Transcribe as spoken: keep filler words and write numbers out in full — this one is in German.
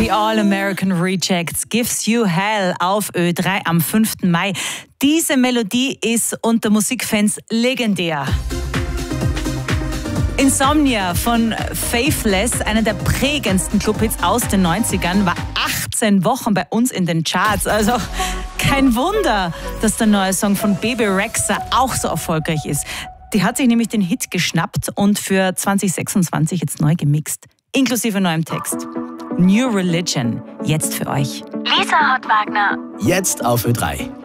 The All-American Rejects, Gives You Hell auf Ö drei am fünften Mai. Diese Melodie ist unter Musikfans legendär. Insomnia von Faithless, einer der prägendsten Clubhits aus den neunzigern, war achtzehn Wochen bei uns in den Charts. Also kein Wunder, dass der neue Song von Bebe Rexha auch so erfolgreich ist. Die hat sich nämlich den Hit geschnappt und für zwanzig sechsundzwanzig jetzt neu gemixt. Inklusive neuem Text. New Religion, jetzt für euch. Lisa Hott-Wagner. Jetzt auf Ö drei.